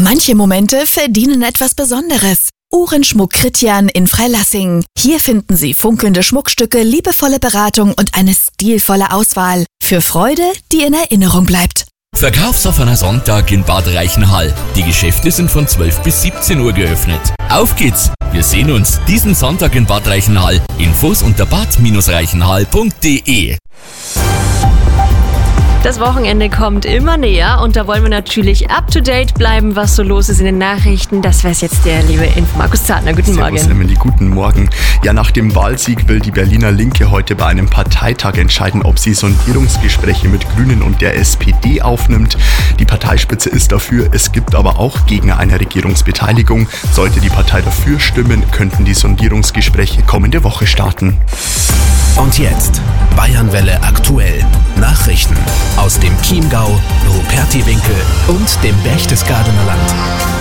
Manche Momente verdienen etwas Besonderes. Uhrenschmuck Christian in Freilassing. Hier finden Sie funkelnde Schmuckstücke, liebevolle Beratung und eine stilvolle Auswahl. Für Freude, die in Erinnerung bleibt. Verkaufsoffener Sonntag in Bad Reichenhall. Die Geschäfte sind von 12 bis 17 Uhr geöffnet. Auf geht's! Wir sehen uns diesen Sonntag in Bad Reichenhall. Infos unter bad-reichenhall.de. Das Wochenende kommt immer näher und da wollen wir natürlich up-to-date bleiben, was so los ist in den Nachrichten. Das weiß jetzt der liebe Markus Zartner. Guten Morgen. Servus, Emily, guten Morgen. Ja, nach dem Wahlsieg will die Berliner Linke heute bei einem Parteitag entscheiden, ob sie Sondierungsgespräche mit Grünen und der SPD aufnimmt. Die Parteispitze ist dafür, es gibt aber auch Gegner einer Regierungsbeteiligung. Sollte die Partei dafür stimmen, könnten die Sondierungsgespräche kommende Woche starten. Und jetzt Bayernwelle aktuell. Nachrichten aus dem Chiemgau, Rupertiwinkel und dem Berchtesgadener Land.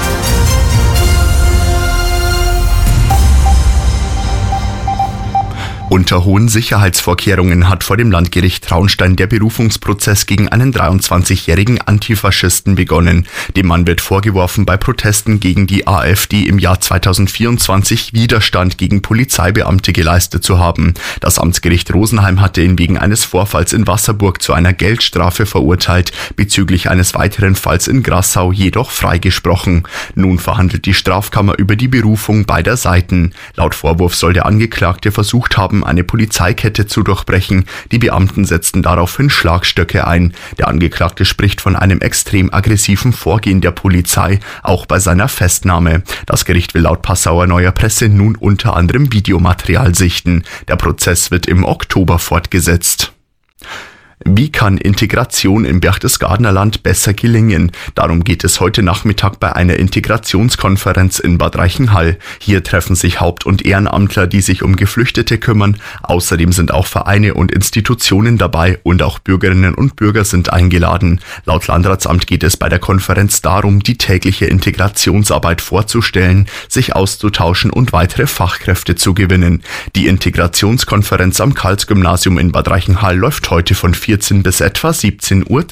Unter hohen Sicherheitsvorkehrungen hat vor dem Landgericht Traunstein der Berufungsprozess gegen einen 23-jährigen Antifaschisten begonnen. Dem Mann wird vorgeworfen, bei Protesten gegen die AfD im Jahr 2024 Widerstand gegen Polizeibeamte geleistet zu haben. Das Amtsgericht Rosenheim hatte ihn wegen eines Vorfalls in Wasserburg zu einer Geldstrafe verurteilt, bezüglich eines weiteren Falls in Grassau jedoch freigesprochen. Nun verhandelt die Strafkammer über die Berufung beider Seiten. Laut Vorwurf soll der Angeklagte versucht haben, eine Polizeikette zu durchbrechen. Die Beamten setzten daraufhin Schlagstöcke ein. Der Angeklagte spricht von einem extrem aggressiven Vorgehen der Polizei, auch bei seiner Festnahme. Das Gericht will laut Passauer Neuer Presse nun unter anderem Videomaterial sichten. Der Prozess wird im Oktober fortgesetzt. Wie kann Integration im Berchtesgadener Land besser gelingen? Darum geht es heute Nachmittag bei einer Integrationskonferenz in Bad Reichenhall. Hier treffen sich Haupt- und Ehrenamtler, die sich um Geflüchtete kümmern. Außerdem sind auch Vereine und Institutionen dabei und auch Bürgerinnen und Bürger sind eingeladen. Laut Landratsamt geht es bei der Konferenz darum, die tägliche Integrationsarbeit vorzustellen, sich auszutauschen und weitere Fachkräfte zu gewinnen. Die Integrationskonferenz am Karls-Gymnasium in Bad Reichenhall läuft heute von 14 bis etwa 17:30 Uhr.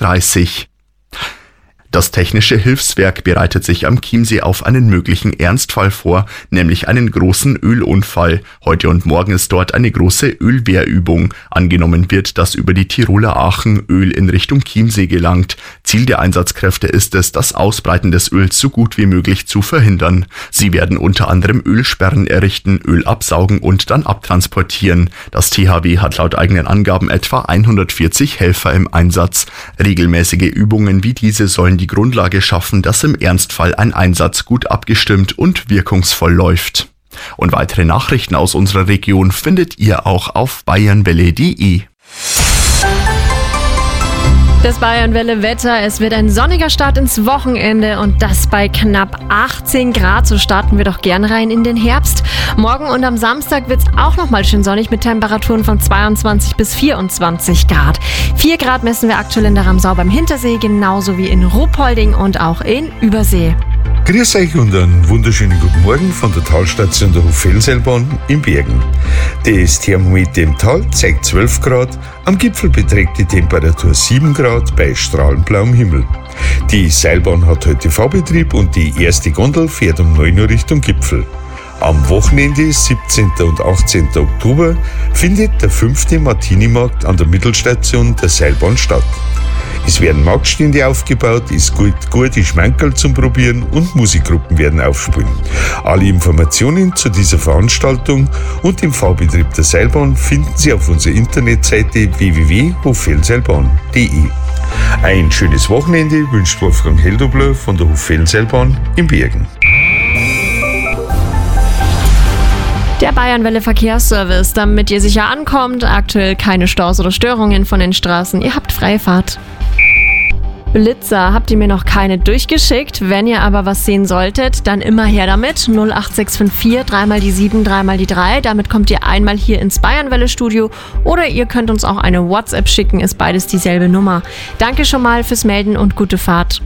Das Technische Hilfswerk bereitet sich am Chiemsee auf einen möglichen Ernstfall vor, nämlich einen großen Ölunfall. Heute und morgen ist dort eine große Ölwehrübung. Angenommen wird, dass über die Tiroler Aachen Öl in Richtung Chiemsee gelangt. Ziel der Einsatzkräfte ist es, das Ausbreiten des Öls so gut wie möglich zu verhindern. Sie werden unter anderem Ölsperren errichten, Öl absaugen und dann abtransportieren. Das THW hat laut eigenen Angaben etwa 140 Helfer im Einsatz. Regelmäßige Übungen wie diese sollen die Grundlage schaffen, dass im Ernstfall ein Einsatz gut abgestimmt und wirkungsvoll läuft. Und weitere Nachrichten aus unserer Region findet ihr auch auf bayernwelle.de. Das Bayernwelle-Wetter, es wird ein sonniger Start ins Wochenende und das bei knapp 18 Grad. So starten wir doch gern rein in den Herbst. Morgen und am Samstag wird es auch nochmal schön sonnig mit Temperaturen von 22 bis 24 Grad. 4 Grad messen wir aktuell in der Ramsau beim Hintersee, genauso wie in Ruhpolding und auch in Übersee. Grüß euch und einen wunderschönen guten Morgen von der Talstation der Hoffelseilbahn in Bergen. Das Thermometer im Tal zeigt 12 Grad, am Gipfel beträgt die Temperatur 7 Grad bei strahlend blauem Himmel. Die Seilbahn hat heute Fahrbetrieb und die erste Gondel fährt um 9 Uhr Richtung Gipfel. Am Wochenende, 17. und 18. Oktober, findet der 5. Martini-Markt an der Mittelstation der Seilbahn statt. Es werden Marktstände aufgebaut, es gibt gute Schmankerl zum Probieren und Musikgruppen werden aufspielen. Alle Informationen zu dieser Veranstaltung und dem Fahrbetrieb der Seilbahn finden Sie auf unserer Internetseite www.hoffelseilbahn.de. Ein schönes Wochenende wünscht Wolfgang Heldobler von der Hoffelseilbahn in Bergen. Der Bayernwelle Verkehrsservice, damit ihr sicher ankommt. Aktuell keine Staus oder Störungen von den Straßen. Ihr habt freie Fahrt. Blitzer habt ihr mir noch keine durchgeschickt. Wenn ihr aber was sehen solltet, dann immer her damit. 08654 3 die 7 3 die 3. Damit kommt ihr einmal hier ins Bayernwelle-Studio oder ihr könnt uns auch eine WhatsApp schicken, ist beides dieselbe Nummer. Danke schon mal fürs Melden und gute Fahrt.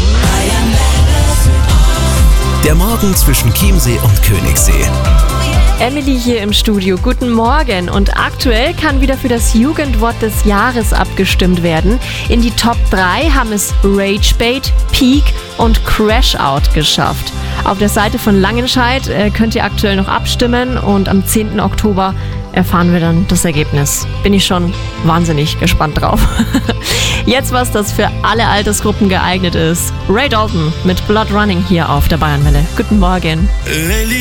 Der Morgen zwischen Chiemsee und Königssee. Emily hier im Studio, guten Morgen. Und aktuell kann wieder für das Jugendwort des Jahres abgestimmt werden. In die Top 3 haben es Ragebait, Peak und Crash Out geschafft. Auf der Seite von Langenscheidt könnt ihr aktuell noch abstimmen und am 10. Oktober erfahren wir dann das Ergebnis. Bin ich schon wahnsinnig gespannt drauf. Jetzt was, das für alle Altersgruppen geeignet ist. Ray Dalton mit Blood Running hier auf der Bayernwelle. Guten Morgen.